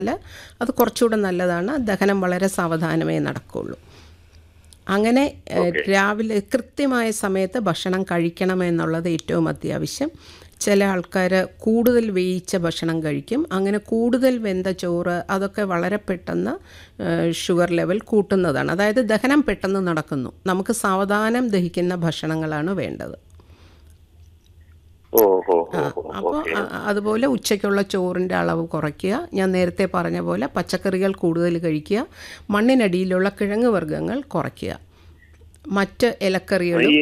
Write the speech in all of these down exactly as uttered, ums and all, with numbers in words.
അത് കുറച്ചുകൂടെ നല്ലതാണ്. ദഹനം വളരെ സാവധാനമേ നടക്കുകയുള്ളൂ. അങ്ങനെ രാവിലെ കൃത്യമായ സമയത്ത് ഭക്ഷണം കഴിക്കണമെന്നുള്ളത് ഏറ്റവും അത്യാവശ്യം. ചില ആൾക്കാർ കൂടുതൽ വേവിച്ച ഭക്ഷണം കഴിക്കും. അങ്ങനെ കൂടുതൽ വെന്ത ചോറ് അതൊക്കെ വളരെ പെട്ടെന്ന് ഷുഗർ ലെവൽ കൂട്ടുന്നതാണ്. അതായത് ദഹനം പെട്ടെന്ന് നടക്കുന്നു. നമുക്ക് സാവധാനം ദഹിക്കുന്ന ഭക്ഷണങ്ങളാണ് വേണ്ടത്. അപ്പോൾ അതുപോലെ ഉച്ചയ്ക്കുള്ള ചോറിൻ്റെ അളവ് കുറയ്ക്കുക. ഞാൻ നേരത്തെ പറഞ്ഞ പോലെ പച്ചക്കറികൾ കൂടുതൽ കഴിക്കുക. മണ്ണിനടിയിലുള്ള കിഴങ്ങ് വർഗ്ഗങ്ങൾ കുറയ്ക്കുക. മറ്റ് ഇലക്കറികളും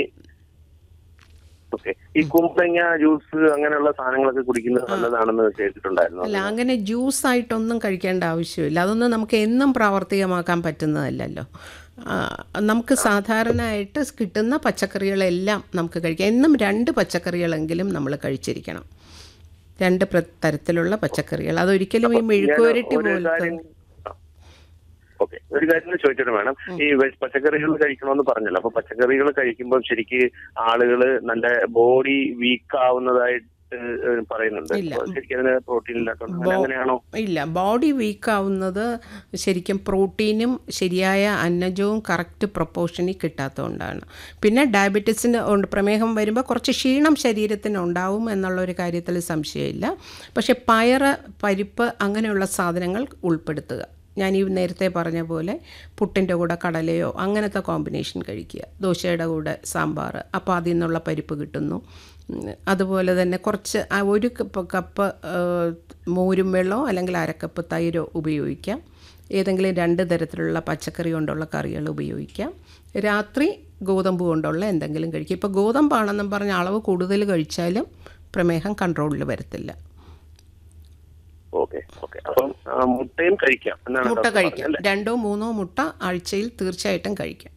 ഈ കുമ്പളങ്ങ ജ്യൂസ് അങ്ങനെയുള്ള സാധനങ്ങളൊക്കെ കുടിക്കുന്നത് നല്ലതാണെന്ന് കേട്ടിട്ടുണ്ടായിരുന്നു. അല്ല, അങ്ങനെ ജ്യൂസായിട്ടൊന്നും കഴിക്കേണ്ട ആവശ്യമില്ല. അതൊന്നും നമുക്ക് എന്നും പ്രാവർത്തികമാക്കാൻ പറ്റുന്നതല്ലല്ലോ. നമുക്ക് സാധാരണയായിട്ട് കിട്ടുന്ന പച്ചക്കറികളെല്ലാം നമുക്ക് കഴിക്കാം. എന്നും രണ്ട് പച്ചക്കറികളെങ്കിലും നമ്മൾ കഴിച്ചിരിക്കണം. രണ്ട് തരത്തിലുള്ള പച്ചക്കറികൾ. അതൊരിക്കലും ഈ മെഴുക്കുവരട്ടി പോലത്തെ. ഓക്കെ, ഒരു കാര്യം ചോദിച്ചിട്ട് വേണം. ഈ പച്ചക്കറികൾ കഴിക്കണമെന്ന് പറഞ്ഞല്ലോ. അപ്പൊ പച്ചക്കറികൾ കഴിക്കുമ്പോൾ ശരിക്ക് ആളുകൾ നല്ല ബോഡി വീക്ക് ആവുന്നതായിട്ട് പറയുന്നുണ്ട്. പ്രോട്ടീൻ അങ്ങനെയാണോ? ഇല്ല, ബോഡി വീക്ക് ആവുന്നത് ശരിക്കും പ്രോട്ടീനും ശരിയായ അന്നജവും കറക്റ്റ് പ്രൊപ്പോർഷനിൽ കിട്ടാത്തതുകൊണ്ടാണ്. പിന്നെ ഡയബറ്റീസിന് പ്രമേഹം വരുമ്പോൾ കുറച്ച് ക്ഷീണം ശരീരത്തിന് ഉണ്ടാവും എന്നുള്ളൊരു കാര്യത്തിൽ സംശയമില്ല. പക്ഷേ പയറ്, പരിപ്പ് അങ്ങനെയുള്ള സാധനങ്ങൾ ഉൾപ്പെടുത്തുക. ഞാൻ ഈ നേരത്തെ പറഞ്ഞ പോലെ പുട്ടിൻ്റെ കൂടെ കടലയോ അങ്ങനത്തെ കോമ്പിനേഷൻ കഴിക്കുക. ദോശയുടെ കൂടെ സാമ്പാർ, അപ്പോൾ അതിൽ നിന്നുള്ള പരിപ്പ് കിട്ടുന്നു. അതുപോലെ തന്നെ കുറച്ച് ഒരു കപ്പ് കപ്പ് മോരും വെള്ളമോ അല്ലെങ്കിൽ അരക്കപ്പ് തൈരോ ഉപയോഗിക്കാം. ഏതെങ്കിലും രണ്ട് തരത്തിലുള്ള പച്ചക്കറി കൊണ്ടുള്ള കറികൾ ഉപയോഗിക്കാം. രാത്രി ഗോതമ്പ് കൊണ്ടുള്ള എന്തെങ്കിലും കഴിക്കുക. ഇപ്പോൾ ഗോതമ്പാണെന്നും പറഞ്ഞ അളവ് കൂടുതൽ കഴിച്ചാലും പ്രമേഹം കൺട്രോളിൽ വരത്തില്ല. മുട്ടയും കഴിക്കാം. മുട്ട കഴിക്കാം. രണ്ടോ മൂന്നോ മുട്ട ആഴ്ചയിൽ തീർച്ചയായിട്ടും കഴിക്കാം.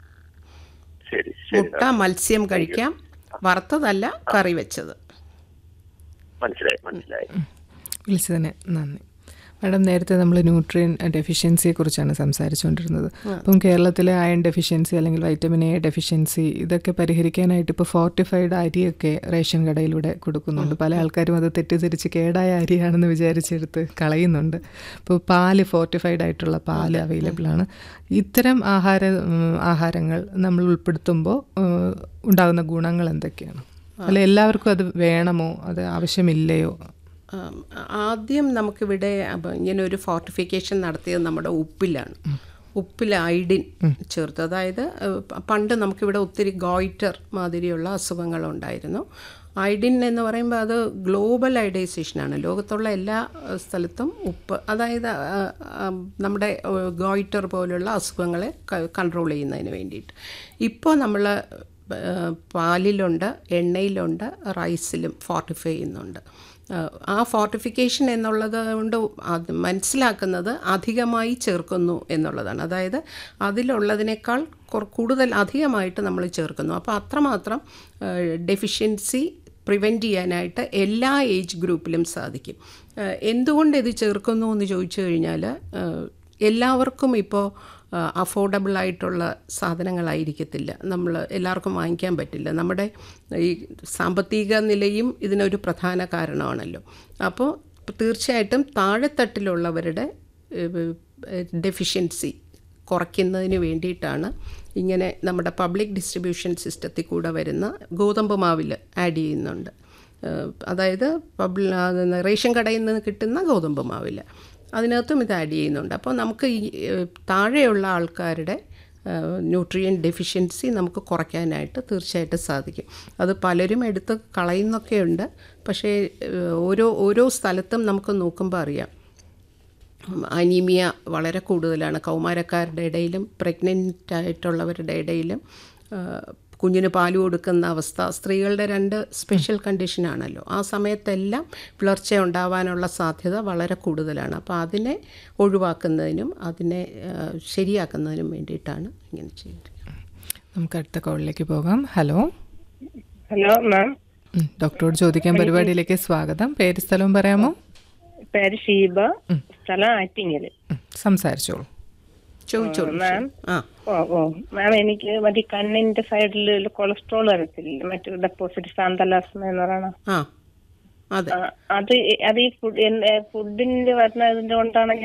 മുട്ട, മത്സ്യം കഴിക്കാം. വറുത്തതല്ല, കറി വെച്ചത്. മനസ്സിലായി മനസ്സിലായി വിളിച്ചതിന് നന്ദി. മാഡം, നേരത്തെ നമ്മൾ ന്യൂട്രിയൻ ഡെഫിഷ്യൻസിയെ കുറിച്ചാണ് സംസാരിച്ചുകൊണ്ടിരുന്നത്. അപ്പം കേരളത്തിലെ അയൺ ഡെഫിഷ്യൻസി അല്ലെങ്കിൽ വൈറ്റമിൻ എ ഡെഫിഷ്യൻസി ഇതൊക്കെ പരിഹരിക്കാനായിട്ട് ഇപ്പോൾ ഫോർട്ടിഫൈഡ് അരിയൊക്കെ റേഷൻ കടയിലൂടെ കൊടുക്കുന്നുണ്ട്. പല ആൾക്കാരും അത് തെറ്റിദ്ധരിച്ച് കേടായ അരിയാണെന്ന് വിചാരിച്ചെടുത്ത് കളയുന്നുണ്ട്. ഇപ്പോൾ പാല്, ഫോർട്ടിഫൈഡ് ആയിട്ടുള്ള പാല് അവൈലബിൾ ആണ്. ഇത്തരം ആഹാര ആഹാരങ്ങൾ നമ്മൾ ഉൾപ്പെടുത്തുമ്പോൾ ഉണ്ടാകുന്ന ഗുണങ്ങൾ എന്തൊക്കെയാണ്? അല്ല, എല്ലാവർക്കും അത് വേണമോ, അത് ആവശ്യമില്ലയോ? ആദ്യം നമുക്കിവിടെ ഇങ്ങനെ ഒരു ഫോർട്ടിഫിക്കേഷൻ നടത്തിയത് നമ്മുടെ ഉപ്പിലാണ്. ഉപ്പിൽ അയഡിൻ ചേർത്ത്. അതായത് പണ്ട് നമുക്കിവിടെ ഒത്തിരി ഗോയിറ്റർ മാതിരിയുള്ള അസുഖങ്ങളുണ്ടായിരുന്നു. അയഡിൻ എന്ന് പറയുമ്പോൾ അത് ഗ്ലോബൽ അയഡൈസേഷനാണ്. ലോകത്തുള്ള എല്ലാ സ്ഥലത്തും ഉപ്പ്, അതായത് നമ്മുടെ ഗോയിറ്റർ പോലുള്ള അസുഖങ്ങളെ കൺട്രോൾ ചെയ്യുന്നതിന് വേണ്ടിയിട്ട്. ഇപ്പോൾ നമ്മൾ പാലിലുണ്ട്, എണ്ണയിലുണ്ട്, റൈസിലും ഫോർട്ടിഫൈ ചെയ്യുന്നുണ്ട്. ആ ഫോർട്ടിഫിക്കേഷൻ എന്നുള്ളത് കൊണ്ട് അത് മനസ്സിലാക്കുന്നത് അധികമായി ചേർക്കുന്നു എന്നുള്ളതാണ്. അതായത് അതിലുള്ളതിനേക്കാൾ കൂടുതൽ അധികമായിട്ട് നമ്മൾ ചേർക്കുന്നു. അപ്പോൾ അത്രമാത്രം ഡെഫിഷ്യൻസി പ്രിവെൻറ്റ് ചെയ്യാനായിട്ട് എല്ലാ ഏജ് ഗ്രൂപ്പിലും സാധിക്കും. എന്തുകൊണ്ട് ഇത് ചേർക്കുന്നു എന്ന് ചോദിച്ചു കഴിഞ്ഞാൽ, എല്ലാവർക്കും ഇപ്പോൾ അഫോർഡബിളായിട്ടുള്ള സാധനങ്ങളായിരിക്കത്തില്ല. നമ്മൾ എല്ലാവർക്കും വാങ്ങിക്കാൻ പറ്റില്ല. നമ്മുടെ ഈ സാമ്പത്തിക നിലയും ഇതിനൊരു പ്രധാന കാരണമാണല്ലോ. അപ്പോൾ തീർച്ചയായിട്ടും താഴെത്തട്ടിലുള്ളവരുടെ ഡെഫിഷ്യൻസി കുറയ്ക്കുന്നതിന് വേണ്ടിയിട്ടാണ് ഇങ്ങനെ നമ്മുടെ പബ്ലിക് ഡിസ്ട്രിബ്യൂഷൻ സിസ്റ്റത്തിൽ കൂടെ വരുന്ന ഗോതമ്പ് മാവിൽ ആഡ് ചെയ്യുന്നുണ്ട്. അതായത് പബ്ലി റേഷൻ കടയിൽ നിന്ന് കിട്ടുന്ന ഗോതമ്പ് മാവിൽ അതിനകത്തും ഇത് ആഡ് ചെയ്യുന്നുണ്ട്. അപ്പോൾ നമുക്ക് ഈ താഴെയുള്ള ആൾക്കാരുടെ ന്യൂട്രിയൻ ഡെഫിഷ്യൻസി നമുക്ക് കുറയ്ക്കാനായിട്ട് തീർച്ചയായിട്ടും സാധിക്കും. അത് പലരും എടുത്ത് കളയുന്നൊക്കെയുണ്ട്. പക്ഷേ ഓരോ ഓരോ സ്ഥലത്തും നമുക്ക് നോക്കുമ്പോൾ അറിയാം, അനീമിയ വളരെ കൂടുതലാണ്. കൗമാരക്കാരുടെ ഇടയിലും പ്രഗ്നൻ്റ് ആയിട്ടുള്ളവരുടെ ഇടയിലും കുഞ്ഞിന് പാല് കൊടുക്കുന്ന അവസ്ഥ സ്ത്രീകളുടെ രണ്ട് സ്പെഷ്യൽ കണ്ടീഷനാണല്ലോ. ആ സമയത്തെല്ലാം വിളർച്ച ഉണ്ടാവാനുള്ള സാധ്യത വളരെ കൂടുതലാണ്. അപ്പോൾ അതിനെ ഒഴിവാക്കുന്നതിനും അതിനെ ശരിയാക്കുന്നതിനും വേണ്ടിയിട്ടാണ് ഇങ്ങനെ ചെയ്യുന്നത്. നമുക്ക് അടുത്ത കോളിലേക്ക് പോകാം. ഹലോ ഹലോ മാം, ഡോക്ടറോട് ചോദിക്കാൻ പരിപാടിയിലേക്ക് സ്വാഗതം. പേര് സ്ഥലവും പറയാമോ? പേര് ഷീബ, സ്ഥലം ആറ്റിങ്ങല്. സംസാരിച്ചോളൂ. മാം ഓ ഓ മാം എനിക്ക് മറ്റേ കണ്ണിന്റെ സൈഡിൽ കൊളസ്ട്രോൾ വരത്തില്ല, മറ്റു ഡെപ്പോസിറ്റ് സാന്തലാസ്മ എന്ന് പറയണ അതെ ആ, അത് ഈ- അത് ഈ ഫുഡ് ഫുഡിന്റെ വരുന്ന ഇതിന്റെ കൊണ്ടാണ്